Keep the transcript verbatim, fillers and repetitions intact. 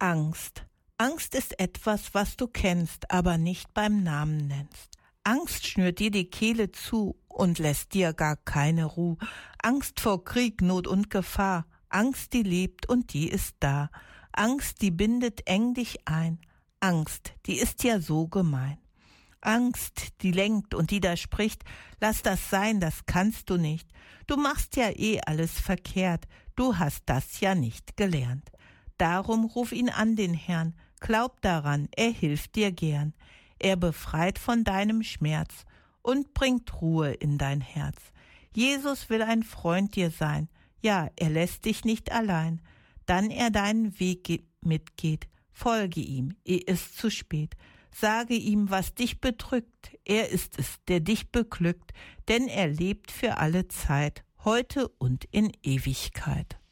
Angst. Angst ist etwas, was du kennst, aber nicht beim Namen nennst. Angst schnürt dir die Kehle zu und lässt dir gar keine Ruhe. Angst vor Krieg, Not und Gefahr. Angst, die lebt und die ist da. Angst, die bindet eng dich ein. Angst, die ist ja so gemein. Angst, die lenkt und die da spricht, lass das sein, das kannst du nicht. Du machst ja eh alles verkehrt, du hast das ja nicht gelernt. Darum ruf ihn an, den Herrn, glaub daran, er hilft dir gern. Er befreit von deinem Schmerz und bringt Ruhe in dein Herz. Jesus will ein Freund dir sein, ja, er lässt dich nicht allein. Dann er deinen Weg mitgeht, folge ihm, ehe es zu spät. Sage ihm, was dich bedrückt, er ist es, der dich beglückt, denn er lebt für alle Zeit, heute und in Ewigkeit.